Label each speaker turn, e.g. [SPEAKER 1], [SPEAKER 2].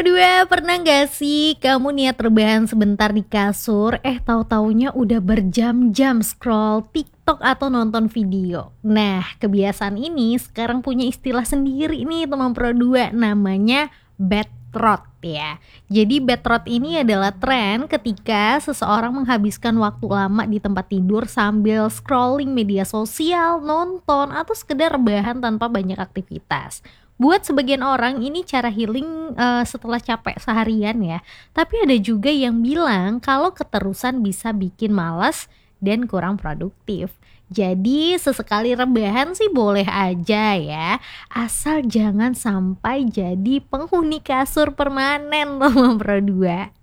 [SPEAKER 1] Kedua, pernah nggak sih kamu niat rebahan sebentar di kasur, tahu-taunya udah berjam-jam scroll TikTok atau nonton video? Nah, kebiasaan ini sekarang punya istilah sendiri nih teman Pro 2, namanya bed rot ya. Jadi bed rot ini adalah tren ketika seseorang menghabiskan waktu lama di tempat tidur sambil scrolling media sosial, nonton, atau sekedar rebahan tanpa banyak aktivitas. Buat sebagian orang ini cara healing, setelah capek seharian ya, tapi ada juga yang bilang kalau keterusan bisa bikin malas dan kurang produktif. Jadi sesekali rebahan sih boleh aja ya, asal jangan sampai jadi penghuni kasur permanen loh Pro 2.